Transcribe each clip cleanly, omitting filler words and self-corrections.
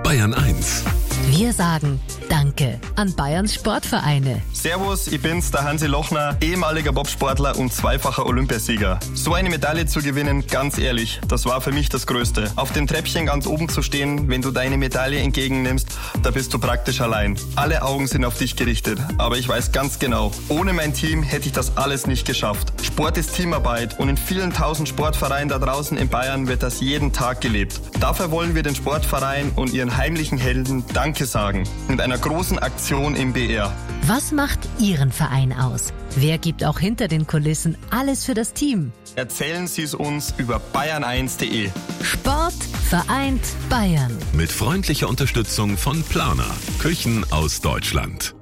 Bayern 1. Wir sagen Danke an Bayerns Sportvereine. Servus, ich bin's, der Hansi Lochner, ehemaliger Bobsportler und zweifacher Olympiasieger. So eine Medaille zu gewinnen, ganz ehrlich, das war für mich das Größte. Auf dem Treppchen ganz oben zu stehen, wenn du deine Medaille entgegennimmst, da bist du praktisch allein. Alle Augen sind auf dich gerichtet, aber ich weiß ganz genau, ohne mein Team hätte ich das alles nicht geschafft. Sport ist Teamarbeit und in vielen tausend Sportvereinen da draußen in Bayern wird das jeden Tag gelebt. Dafür wollen wir den Sportverein und ihren heimlichen Helden Danke sagen. Mit einer großen Aktion im BR. Was macht Ihren Verein aus? Wer gibt auch hinter den Kulissen alles für das Team? Erzählen Sie es uns über bayern1.de. Sport vereint Bayern. Mit freundlicher Unterstützung von Planer. Küchen aus Deutschland.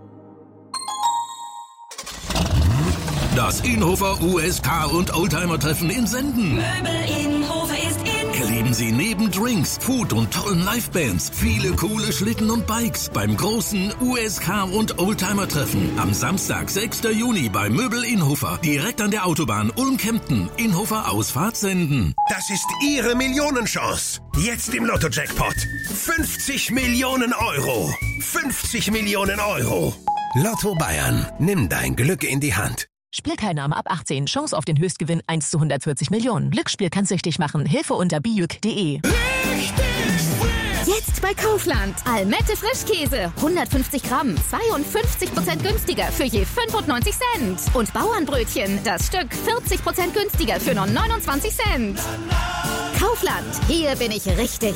Das Inhofer USK und Oldtimer-Treffen in Senden. Möbel Inhofer ist in. Erleben Sie neben Drinks, Food und tollen Livebands viele coole Schlitten und Bikes beim großen USK und Oldtimer-Treffen am Samstag, 6. Juni bei Möbel Inhofer. Direkt an der Autobahn Ulm-Kempten. Inhofer Ausfahrt Senden. Das ist Ihre Millionenchance. Jetzt im Lotto-Jackpot. 50 Millionen Euro. 50 Millionen Euro. Lotto Bayern. Nimm dein Glück in die Hand. Spielteilnahme ab 18. Chance auf den Höchstgewinn 1 zu 140 Millionen. Glücksspiel kann süchtig machen. Hilfe unter bijuk.de. Jetzt bei Kaufland. Almette Frischkäse. 150 Gramm. 52% günstiger für je 95 Cent. Und Bauernbrötchen. Das Stück 40% günstiger für nur 29 Cent. Kaufland. Hier bin ich richtig.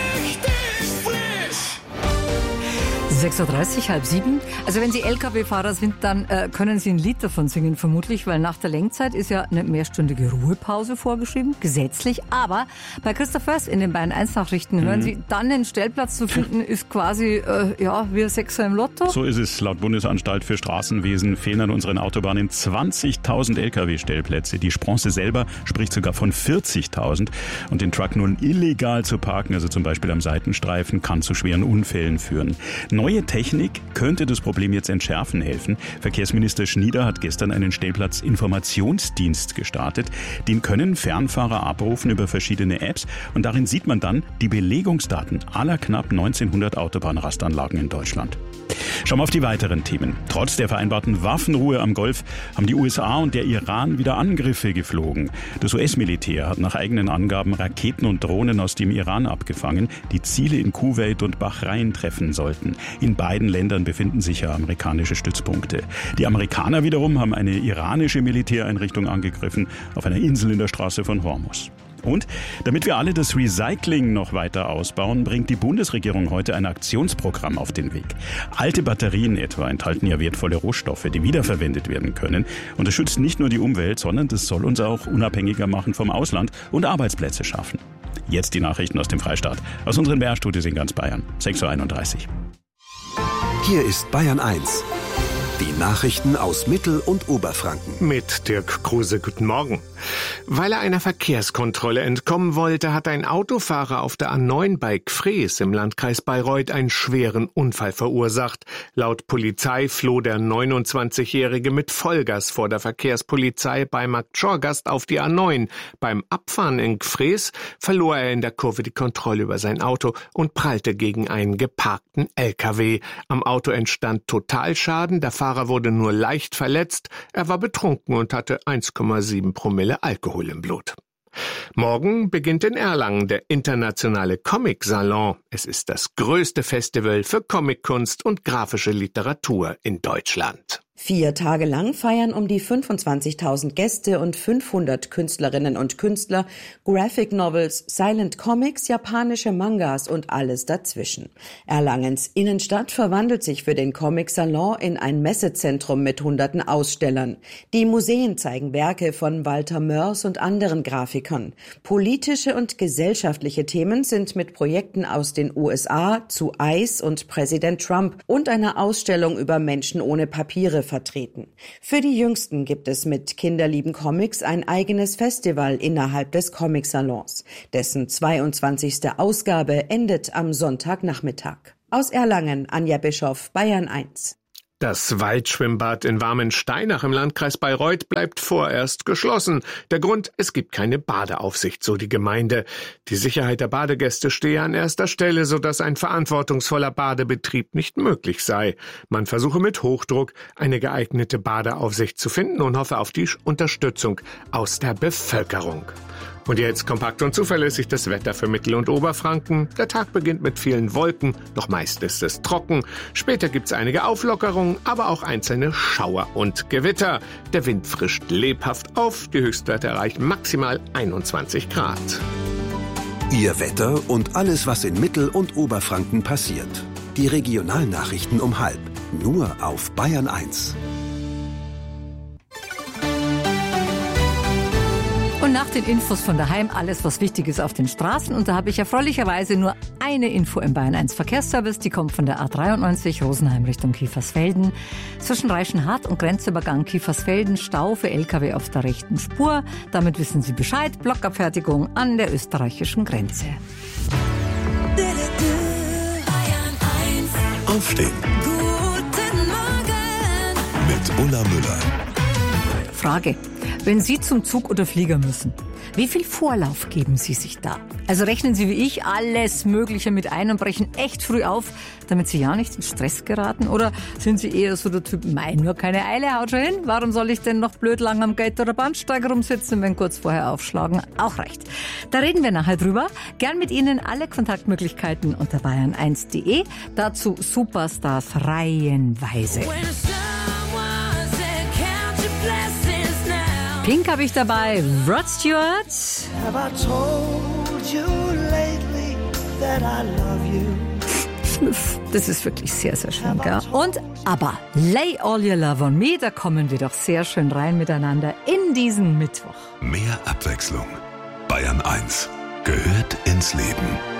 6.30 Uhr, 6:30. Also wenn Sie Lkw-Fahrer sind, dann können Sie ein Lied davon singen, vermutlich, weil nach der Lenkzeit ist ja eine mehrstündige Ruhepause vorgeschrieben, gesetzlich. Aber bei Christoph Först in den Bayern 1 Nachrichten hören Sie, dann einen Stellplatz zu finden, ist quasi wie ein Sechser im Lotto. So ist es. Laut Bundesanstalt für Straßenwesen fehlen an unseren Autobahnen 20.000 Lkw-Stellplätze. Die Sprosse selber spricht sogar von 40.000. Und den Truck nun illegal zu parken, also zum Beispiel am Seitenstreifen, kann zu schweren Unfällen führen. Neue Technik könnte das Problem jetzt entschärfen helfen. Verkehrsminister Schnieder hat gestern einen Stellplatz-Informationsdienst gestartet. Den können Fernfahrer abrufen über verschiedene Apps und darin sieht man dann die Belegungsdaten aller knapp 1900 Autobahnrastanlagen in Deutschland. Schauen wir auf die weiteren Themen. Trotz der vereinbarten Waffenruhe am Golf haben die USA und der Iran wieder Angriffe geflogen. Das US-Militär hat nach eigenen Angaben Raketen und Drohnen aus dem Iran abgefangen, die Ziele in Kuwait und Bahrain treffen sollten. In beiden Ländern befinden sich ja amerikanische Stützpunkte. Die Amerikaner wiederum haben eine iranische Militäreinrichtung angegriffen auf einer Insel in der Straße von Hormuz. Und damit wir alle das Recycling noch weiter ausbauen, bringt die Bundesregierung heute ein Aktionsprogramm auf den Weg. Alte Batterien etwa enthalten ja wertvolle Rohstoffe, die wiederverwendet werden können. Und das schützt nicht nur die Umwelt, sondern das soll uns auch unabhängiger machen vom Ausland und Arbeitsplätze schaffen. Jetzt die Nachrichten aus dem Freistaat, aus unseren BR-Studios in ganz Bayern. 6.31 Uhr. Hier ist Bayern 1. Die Nachrichten aus Mittel- und Oberfranken. Mit Dirk Kruse, guten Morgen. Weil er einer Verkehrskontrolle entkommen wollte, hat ein Autofahrer auf der A9 bei Gfrees im Landkreis Bayreuth einen schweren Unfall verursacht. Laut Polizei floh der 29-Jährige mit Vollgas vor der Verkehrspolizei bei Markt Schorgast auf die A9. Beim Abfahren in Gfrees verlor er in der Kurve die Kontrolle über sein Auto und prallte gegen einen geparkten LKW. Am Auto entstand Totalschaden, der Fahrer wurde nur leicht verletzt, er war betrunken und hatte 1,7 Promille Alkohol im Blut. Morgen beginnt in Erlangen der internationale Comic-Salon. Es ist das größte Festival für Comickunst und grafische Literatur in Deutschland. 4 Tage lang feiern um die 25.000 Gäste und 500 Künstlerinnen und Künstler Graphic Novels, Silent Comics, japanische Mangas und alles dazwischen. Erlangens Innenstadt verwandelt sich für den Comic Salon in ein Messezentrum mit hunderten Ausstellern. Die Museen zeigen Werke von Walter Mörs und anderen Grafikern. Politische und gesellschaftliche Themen sind mit Projekten aus den USA zu ICE und Präsident Trump und einer Ausstellung über Menschen ohne Papiere vertreten. Für die Jüngsten gibt es mit Kinderlieben Comics ein eigenes Festival innerhalb des Comic-Salons. Dessen 22. Ausgabe endet am Sonntagnachmittag. Aus Erlangen, Anja Bischoff, Bayern 1. Das Waldschwimmbad in Warmensteinach im Landkreis Bayreuth bleibt vorerst geschlossen. Der Grund, es gibt keine Badeaufsicht, so die Gemeinde. Die Sicherheit der Badegäste stehe an erster Stelle, sodass ein verantwortungsvoller Badebetrieb nicht möglich sei. Man versuche mit Hochdruck, eine geeignete Badeaufsicht zu finden und hoffe auf die Unterstützung aus der Bevölkerung. Und jetzt kompakt und zuverlässig das Wetter für Mittel- und Oberfranken. Der Tag beginnt mit vielen Wolken, doch meist ist es trocken. Später gibt's einige Auflockerungen, aber auch einzelne Schauer und Gewitter. Der Wind frischt lebhaft auf, die Höchstwerte erreichen maximal 21 Grad. Ihr Wetter und alles, was in Mittel- und Oberfranken passiert. Die Regionalnachrichten um 12:30, nur auf Bayern 1. Und nach den Infos von daheim alles, was wichtig ist auf den Straßen. Und da habe ich erfreulicherweise nur eine Info im Bayern 1 Verkehrsservice. Die kommt von der A93 Rosenheim Richtung Kiefersfelden. Zwischen Reichenhart und Grenzübergang Kiefersfelden Stau für LKW auf der rechten Spur. Damit wissen Sie Bescheid. Blockabfertigung an der österreichischen Grenze. Aufstehen. Guten Morgen. Mit Ulla Müller. Frage. Wenn Sie zum Zug oder Flieger müssen, wie viel Vorlauf geben Sie sich da? Also rechnen Sie wie ich alles Mögliche mit ein und brechen echt früh auf, damit Sie ja nicht in Stress geraten? Oder sind Sie eher so der Typ, nur keine Eile, haut schon hin? Warum soll ich denn noch blöd lang am Gate- oder Bahnsteig rumsitzen, wenn kurz vorher aufschlagen auch reicht? Da reden wir nachher drüber. Gern mit Ihnen alle Kontaktmöglichkeiten unter bayern1.de. Dazu Superstars reihenweise. Pink habe ich dabei, Rod Stewart. Das ist wirklich sehr, sehr schön, gell? Und aber Lay All Your Love on Me, da kommen wir doch sehr schön rein miteinander in diesen Mittwoch. Mehr Abwechslung. Bayern 1 gehört ins Leben.